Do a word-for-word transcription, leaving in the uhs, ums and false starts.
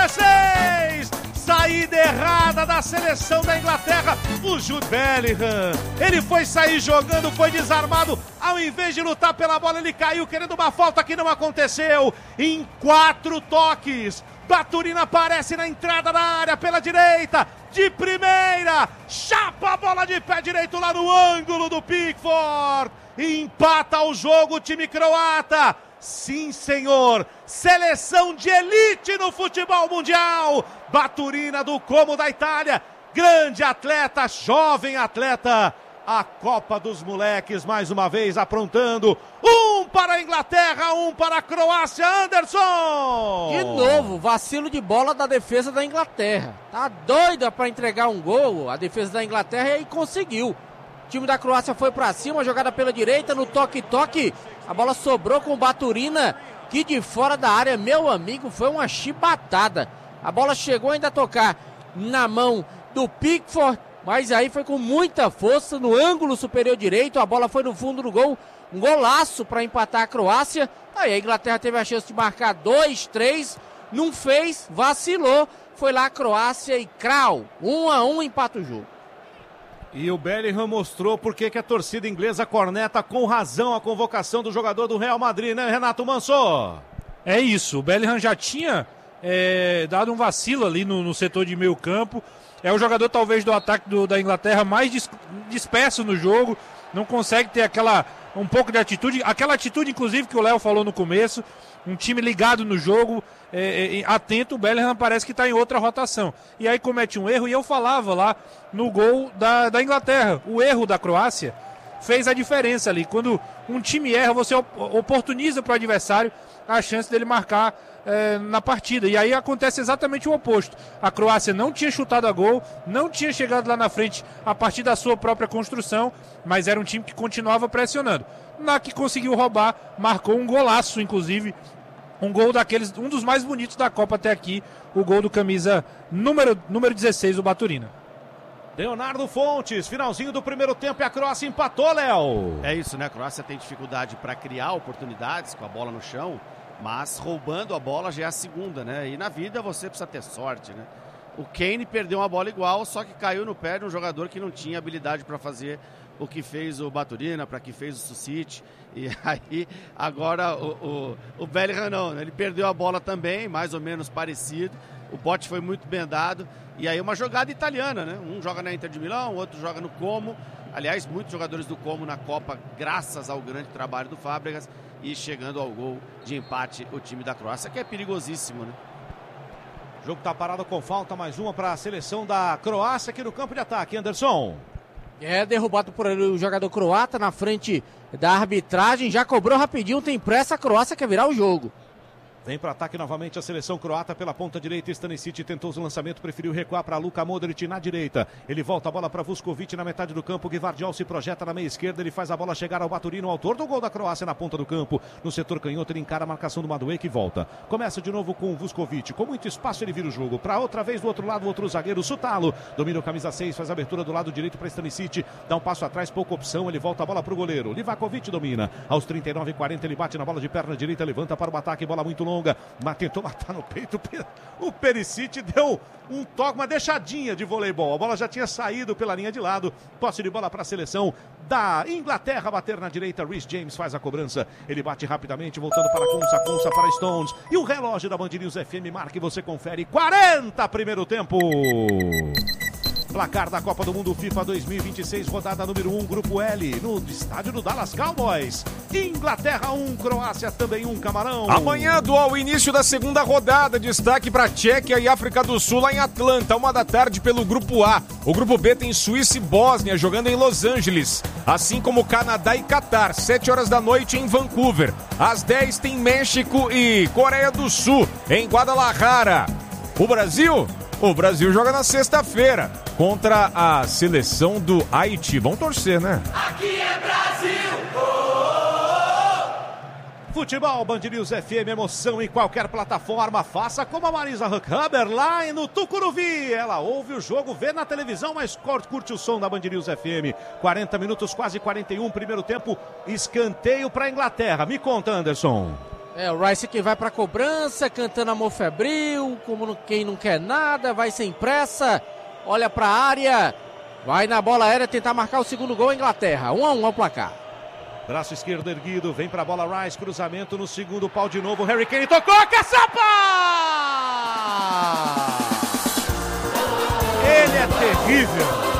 dezesseis. Saída errada da seleção da Inglaterra. O Jude Bellingham, ele foi sair jogando, foi desarmado. Ao invés de lutar pela bola, ele caiu querendo uma falta que não aconteceu. Em quatro toques, Baturina aparece na entrada da área pela direita, de primeira, chapa a bola de pé direito lá no ângulo do Pickford. E empata o jogo o time croata. Sim, senhor, seleção de elite no futebol mundial. Baturina do Como da Itália, grande atleta, jovem atleta. A Copa dos Moleques mais uma vez aprontando. Um para a Inglaterra, um para a Croácia. Anderson! De novo, vacilo de bola da defesa da Inglaterra. Tá doida para entregar um gol a defesa da Inglaterra e conseguiu. O time da Croácia foi para cima, jogada pela direita, no toque-toque. A bola sobrou com o Baturina, que de fora da área, meu amigo, foi uma chibatada. A bola chegou ainda a tocar na mão do Pickford, mas aí foi com muita força no ângulo superior direito. A bola foi no fundo do gol, um golaço para empatar a Croácia. Aí a Inglaterra teve a chance de marcar dois, três, não fez, vacilou. Foi lá a Croácia e crau, um a um, empata o jogo. E o Bellingham mostrou por que a torcida inglesa corneta com razão a convocação do jogador do Real Madrid, né, Renato Manso? É isso, o Bellingham já tinha é, dado um vacilo ali no, no setor de meio campo. É o jogador talvez do ataque do, da Inglaterra mais dis, disperso no jogo, não consegue ter aquela, um pouco de atitude, aquela atitude inclusive que o Léo falou no começo, um time ligado no jogo, é, é, atento. O Bellingham parece que está em outra rotação. E aí comete um erro, e eu falava lá no gol da, da Inglaterra, o erro da Croácia fez a diferença ali. Quando um time erra, você oportuniza para o adversário a chance dele marcar é, na partida. E aí acontece exatamente o oposto. A Croácia não tinha chutado a gol, não tinha chegado lá na frente a partir da sua própria construção, mas era um time que continuava pressionando. Na que conseguiu roubar, marcou um golaço, inclusive, um gol daqueles, um dos mais bonitos da Copa até aqui, o gol do camisa número, número dezesseis, o Baturina. Leonardo Fontes, finalzinho do primeiro tempo e a Croácia empatou, Léo. É isso, né? A Croácia tem dificuldade para criar oportunidades com a bola no chão, mas roubando a bola já é a segunda, né? E na vida você precisa ter sorte, né? O Kane perdeu uma bola igual, só que caiu no pé de um jogador que não tinha habilidade para fazer o que fez o Baturina, para que fez o Susic. E aí, agora o, o, o Bellingham não, né? Ele perdeu a bola também, mais ou menos parecido. O bote foi muito bem dado. E aí uma jogada italiana, né? Um joga na Inter de Milão, o outro joga no Como. Aliás, muitos jogadores do Como na Copa, graças ao grande trabalho do Fábregas. E chegando ao gol de empate o time da Croácia, que é perigosíssimo, né? O jogo tá parado com falta, mais uma para a seleção da Croácia aqui no campo de ataque, Anderson. É derrubado por ali o jogador croata na frente da arbitragem, já cobrou rapidinho, tem pressa, a Croácia quer virar o jogo. Vem para ataque novamente a seleção croata pela ponta direita. Stanisic tentou o lançamento, preferiu recuar para Luka Modric na direita. Ele volta a bola para Vuskovic na metade do campo. Gvardiol se projeta na meia esquerda. Ele faz a bola chegar ao Baturino, autor do gol da Croácia na ponta do campo. No setor canhoto, ele encara a marcação do Madueke que volta. Começa de novo com o Vuskovic. Com muito espaço, ele vira o jogo. Para outra vez do outro lado, o outro zagueiro, Sutalo. Domina o camisa seis, faz a abertura do lado direito para Stanisic. Dá um passo atrás, pouca opção. Ele volta a bola para o goleiro. Livakovic domina. Aos trinta e nove e quarenta, ele bate na bola de perna direita, levanta para o ataque. Bola muito longa. Tentou matar no peito. O Perisic deu um toque, uma deixadinha de voleibol. A bola já tinha saído pela linha de lado. Posse de bola para a seleção da Inglaterra. Bater na direita. Rhys James faz a cobrança. Ele bate rapidamente, voltando para Konsa. Konsa para Stones. E o relógio da Band News F M marca e você confere. quarenta primeiro tempo. Placar da Copa do Mundo FIFA dois mil e vinte e seis, rodada número um, Grupo L, no estádio do Dallas Cowboys. Inglaterra um, Croácia também um, Camarão. Amanhã, ao início da segunda rodada, destaque para Tchequia e África do Sul lá em Atlanta, uma da tarde pelo Grupo A. O Grupo B tem Suíça e Bósnia jogando em Los Angeles, assim como Canadá e Catar, sete horas da noite em Vancouver. Às dez tem México e Coreia do Sul em Guadalajara. O Brasil? O Brasil joga na sexta-feira contra a seleção do Haiti. Vamos torcer, né? Aqui é Brasil! Oh, oh, oh. Futebol, Band News F M, emoção em qualquer plataforma. Faça como a Marisa Huckhaber lá no Tucuruvi. Ela ouve o jogo, vê na televisão, mas curte o som da Band News F M. quarenta minutos, quase quarenta e um, primeiro tempo, escanteio para a Inglaterra. Me conta, Anderson. É, o Rice que vai pra cobrança, cantando amor febril, como não, quem não quer nada, vai sem pressa, olha pra área, vai na bola aérea tentar marcar o segundo gol, Inglaterra. Um a um ao placar. Braço esquerdo erguido, vem pra bola Rice, cruzamento no segundo pau de novo, Harry Kane tocou, caçapa! Ele é terrível.